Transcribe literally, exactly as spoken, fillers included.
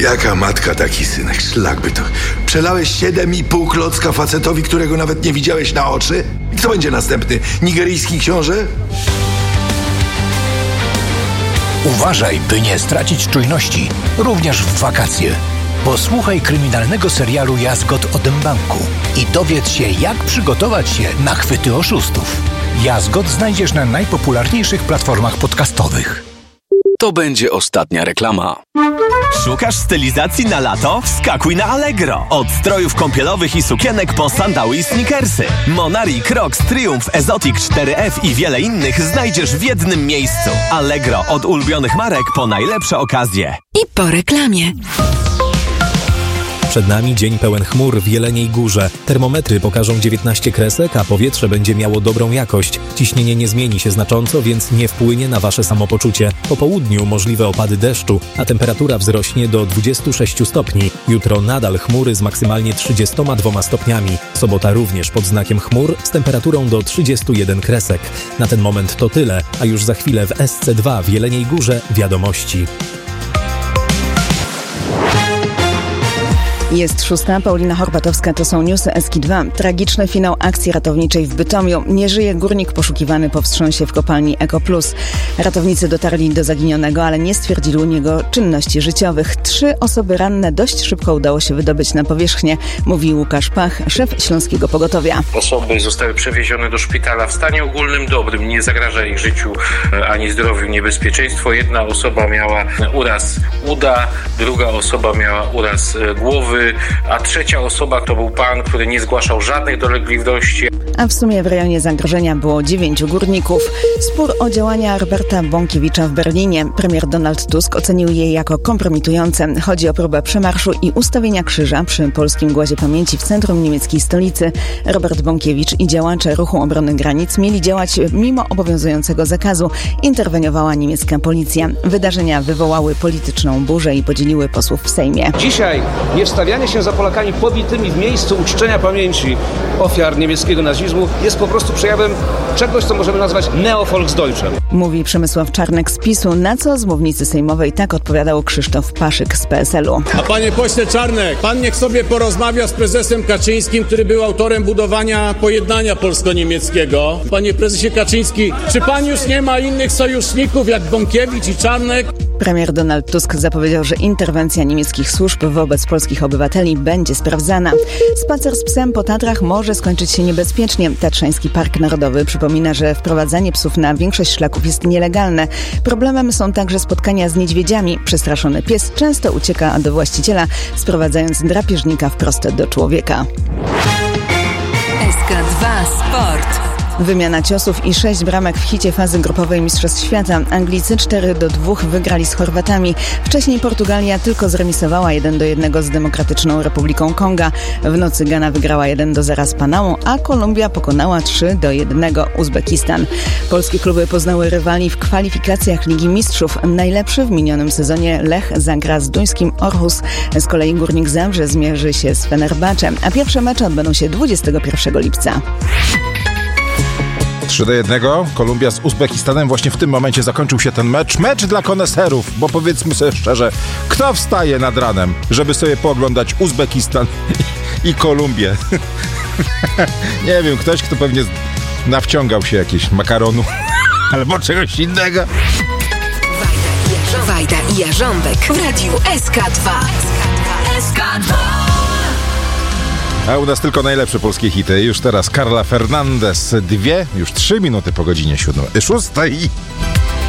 Jaka matka, taki synek, szlak by to. Przelałeś siedem i pół klocka facetowi, którego nawet nie widziałeś na oczy? I kto będzie następny? Nigeryjski książę? Uważaj, by nie stracić czujności, również w wakacje. Posłuchaj kryminalnego serialu Jazgot o Dębanku i dowiedz się, jak przygotować się na chwyty oszustów. Jazgot znajdziesz na najpopularniejszych platformach podcastowych. To będzie ostatnia reklama. Szukasz stylizacji na lato? Wskakuj na Allegro. Od strojów kąpielowych i sukienek po sandały i sneakersy. Monari, Crocs, Triumph, Exotic cztery F i wiele innych znajdziesz w jednym miejscu. Allegro, od ulubionych marek po najlepsze okazje. I po reklamie. Przed nami dzień pełen chmur w Jeleniej Górze. Termometry pokażą dziewiętnaście kresek, a powietrze będzie miało dobrą jakość. Ciśnienie nie zmieni się znacząco, więc nie wpłynie na wasze samopoczucie. Po południu możliwe opady deszczu, a temperatura wzrośnie do dwudziestu sześciu stopni. Jutro nadal chmury z maksymalnie trzydziestoma dwoma stopniami. Sobota również pod znakiem chmur z temperaturą do trzydziestu jeden kresek. Na ten moment to tyle, a już za chwilę w S C dwa w Jeleniej Górze wiadomości. Jest szósta, Paulina Horbatowska, to są newsy S K dwa. Tragiczny finał akcji ratowniczej w Bytomiu. Nie żyje górnik poszukiwany po wstrząsie w kopalni Ekoplus. Ratownicy dotarli do zaginionego, ale nie stwierdzili u niego czynności życiowych. Trzy osoby ranne dość szybko udało się wydobyć na powierzchnię, mówi Łukasz Pach, szef Śląskiego Pogotowia. Osoby zostały przewiezione do szpitala w stanie ogólnym dobrym, nie zagraża ich życiu ani zdrowiu niebezpieczeństwo. Jedna osoba miała uraz uda, druga osoba miała uraz głowy, a trzecia osoba to był pan, który nie zgłaszał żadnych dolegliwości. A w sumie w rejonie zagrożenia było dziewięciu górników. Spór o działania Roberta Bąkiewicza w Berlinie. Premier Donald Tusk ocenił je jako kompromitujące. Chodzi o próbę przemarszu i ustawienia krzyża przy Polskim Głazie Pamięci w centrum niemieckiej stolicy. Robert Bąkiewicz i działacze Ruchu Obrony Granic mieli działać mimo obowiązującego zakazu. Interweniowała niemiecka policja. Wydarzenia wywołały polityczną burzę i podzieliły posłów w Sejmie. Dzisiaj nie wstawianie się za Polakami pobitymi w miejscu uczczenia pamięci ofiar niemieckiego nazizmu jest po prostu przejawem czegoś, co możemy nazwać neo-Volksdeutschem. Mówi Przemysław Czarnek z PiSu, na co z mównicy sejmowej tak odpowiadał Krzysztof Paszyk z P S L u. A panie pośle Czarnek, pan niech sobie porozmawia z prezesem Kaczyńskim, który był autorem budowania pojednania polsko-niemieckiego. Panie prezesie Kaczyński, czy pan już nie ma innych sojuszników jak Bąkiewicz i Czarnek? Premier Donald Tusk zapowiedział, że interwencja niemieckich służb wobec polskich obywateli będzie sprawdzana. Spacer z psem po Tatrach może skończyć się niebezpiecznie. Tatrzański Park Narodowy przypomina, że wprowadzanie psów na większość szlaków jest nielegalne. Problemem są także spotkania z niedźwiedziami. Przestraszony pies często ucieka do właściciela, sprowadzając drapieżnika wprost do człowieka. S K dwa Sport. Wymiana ciosów i sześć bramek w hicie fazy grupowej Mistrzostw Świata. Anglicy cztery do dwóch wygrali z Chorwatami. Wcześniej Portugalia tylko zremisowała jeden do jednego z Demokratyczną Republiką Konga. W nocy Gana wygrała jeden do zera z Panamą, a Kolumbia pokonała trzy do jednego Uzbekistan. Polskie kluby poznały rywali w kwalifikacjach Ligi Mistrzów. Najlepszy w minionym sezonie Lech zagra z duńskim Orhus. Z kolei Górnik Zabrze zmierzy się z Fenerbahczem, a pierwsze mecze odbędą się dwudziestego pierwszego lipca. trzy do jednego. Kolumbia z Uzbekistanem. Właśnie w tym momencie zakończył się ten mecz. Mecz dla koneserów, bo powiedzmy sobie szczerze, kto wstaje nad ranem, żeby sobie pooglądać Uzbekistan i Kolumbię? Nie wiem, ktoś, kto pewnie nawciągał się jakieś makaronu albo czegoś innego. Wajda i Jarząbek w radiu S K dwa. S K dwa. A u nas tylko najlepsze polskie hity. Już teraz Carla Fernandez. Dwie, już trzy minuty po godzinie siódmej. Szóstej.